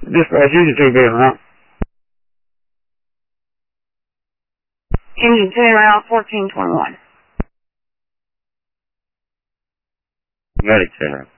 Dispatch, you can take that route. Engine 10 route 1421. Medic 10 route.